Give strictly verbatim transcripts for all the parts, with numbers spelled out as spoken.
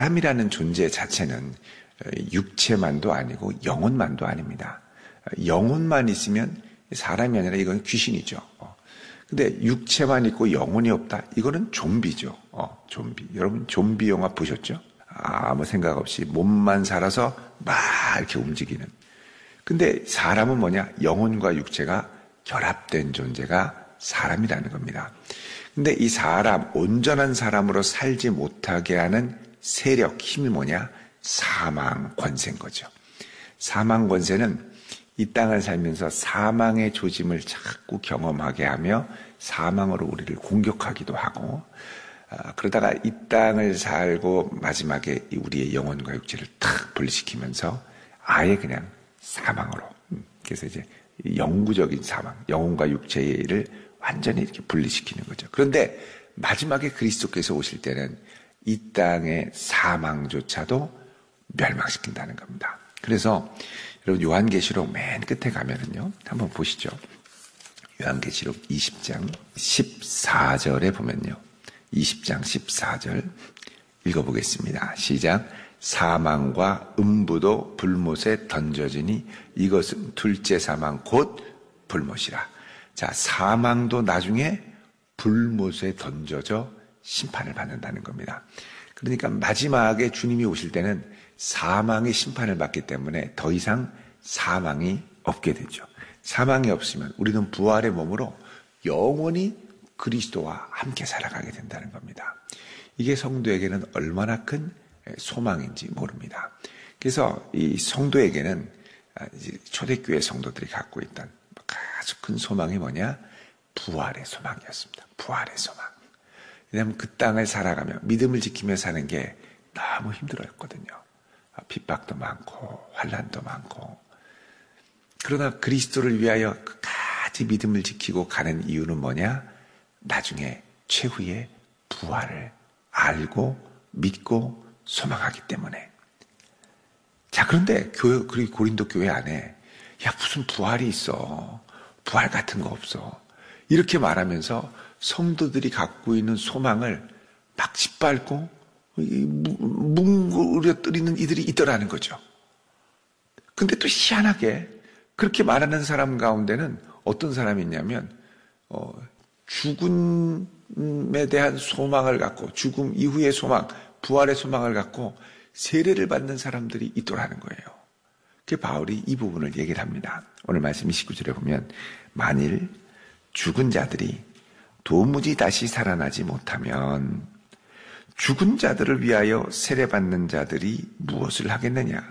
사람이라는 존재 자체는 육체만도 아니고 영혼만도 아닙니다. 영혼만 있으면 사람이 아니라 이건 귀신이죠. 근데 육체만 있고 영혼이 없다. 이거는 좀비죠. 어, 좀비. 여러분 좀비 영화 보셨죠? 아무 생각 없이 몸만 살아서 막 이렇게 움직이는. 근데 사람은 뭐냐? 영혼과 육체가 결합된 존재가 사람이라는 겁니다. 근데 이 사람, 온전한 사람으로 살지 못하게 하는 세력, 힘이 뭐냐? 사망 권세인 거죠. 사망 권세는 이 땅을 살면서 사망의 조짐을 자꾸 경험하게 하며 사망으로 우리를 공격하기도 하고, 아, 그러다가 이 땅을 살고 마지막에 우리의 영혼과 육체를 탁 분리시키면서 아예 그냥 사망으로. 그래서 이제 영구적인 사망, 영혼과 육체를 완전히 이렇게 분리시키는 거죠. 그런데 마지막에 그리스도께서 오실 때는 이 땅의 사망조차도 멸망시킨다는 겁니다. 그래서 여러분 요한계시록 맨 끝에 가면은요, 한번 보시죠. 요한계시록 이십 장 십사 절에 보면요, 이십 장 십사 절 읽어보겠습니다. 시작. 사망과 음부도 불못에 던져지니 이것은 둘째 사망 곧 불못이라. 자, 사망도 나중에 불못에 던져져 심판을 받는다는 겁니다. 그러니까 마지막에 주님이 오실 때는 사망의 심판을 받기 때문에 더 이상 사망이 없게 되죠. 사망이 없으면 우리는 부활의 몸으로 영원히 그리스도와 함께 살아가게 된다는 겁니다. 이게 성도에게는 얼마나 큰 소망인지 모릅니다. 그래서 이 성도에게는 초대교회 성도들이 갖고 있던 아주 큰 소망이 뭐냐? 부활의 소망이었습니다. 부활의 소망. 왜냐하면 그 땅을 살아가며 믿음을 지키며 사는 게 너무 힘들었거든요. 핍박도 많고 환난도 많고. 그러나 그리스도를 위하여 끝까지 믿음을 지키고 가는 이유는 뭐냐? 나중에 최후의 부활을 알고 믿고 소망하기 때문에. 자, 그런데 교회, 그리고 고린도 교회 안에 야, 무슨 부활이 있어. 부활 같은 거 없어. 이렇게 말하면서 성도들이 갖고 있는 소망을 막 짓밟고 뭉그러뜨리는 이들이 있더라는 거죠. 근데 또 희한하게 그렇게 말하는 사람 가운데는 어떤 사람이 있냐면 어, 죽음에 대한 소망을 갖고 죽음 이후의 소망, 부활의 소망을 갖고 세례를 받는 사람들이 있더라는 거예요. 그 바울이 이 부분을 얘기를 합니다. 오늘 말씀 이십구 절에 보면 만일 죽은 자들이 도무지 다시 살아나지 못하면 죽은 자들을 위하여 세례받는 자들이 무엇을 하겠느냐?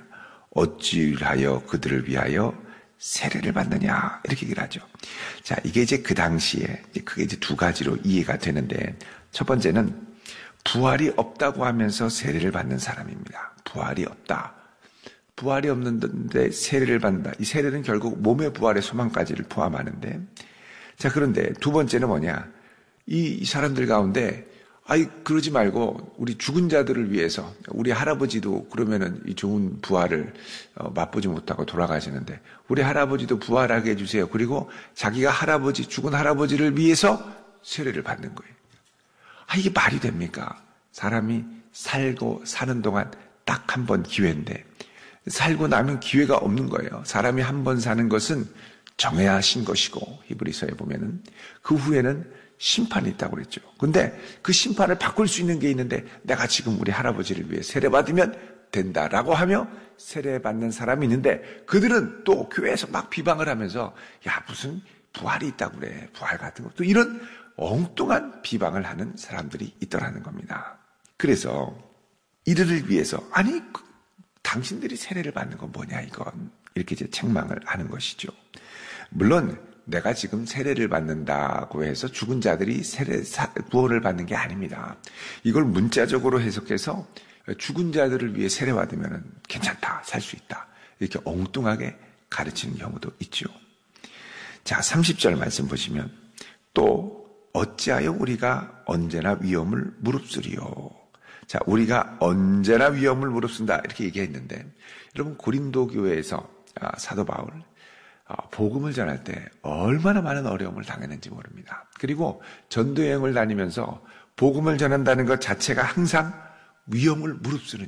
어찌하여 그들을 위하여 세례를 받느냐? 이렇게 얘기를 하죠. 자, 이게 이제 그 당시에 그게 이제 두 가지로 이해가 되는데, 첫 번째는 부활이 없다고 하면서 세례를 받는 사람입니다. 부활이 없다. 부활이 없는데 세례를 받는다. 이 세례는 결국 몸의 부활의 소망까지를 포함하는데, 자, 그런데 두 번째는 뭐냐? 이 사람들 가운데 아이 그러지 말고 우리 죽은 자들을 위해서, 우리 할아버지도 그러면은 이 좋은 부활을 어, 맛보지 못하고 돌아가시는데 우리 할아버지도 부활하게 해주세요. 그리고 자기가 할아버지, 죽은 할아버지를 위해서 세례를 받는 거예요. 아, 이게 말이 됩니까? 사람이 살고 사는 동안 딱 한 번 기회인데 살고 나면 기회가 없는 거예요. 사람이 한 번 사는 것은 정해야 하신 것이고, 히브리서에 보면은 그 후에는 심판이 있다고 그랬죠. 근데 그 심판을 바꿀 수 있는 게 있는데 내가 지금 우리 할아버지를 위해 세례받으면 된다라고 하며 세례받는 사람이 있는데, 그들은 또 교회에서 막 비방을 하면서 야, 무슨 부활이 있다고 그래. 부활 같은 거. 또 이런 엉뚱한 비방을 하는 사람들이 있더라는 겁니다. 그래서 이들을 위해서, 아니 당신들이 세례를 받는 건 뭐냐 이건, 이렇게 이제 책망을 하는 것이죠. 물론 내가 지금 세례를 받는다고 해서 죽은 자들이 세례, 부활을 받는 게 아닙니다. 이걸 문자적으로 해석해서 죽은 자들을 위해 세례 받으면 괜찮다, 살 수 있다, 이렇게 엉뚱하게 가르치는 경우도 있죠. 자, 삼십 절 말씀 보시면 또 어찌하여 우리가 언제나 위험을 무릅쓰리요. 자, 우리가 언제나 위험을 무릅쓴다 이렇게 얘기했는데, 여러분 고린도 교회에서 사도 바울 복음을 전할 때 얼마나 많은 어려움을 당했는지 모릅니다. 그리고 전도여행을 다니면서 복음을 전한다는 것 자체가 항상 위험을 무릅쓰는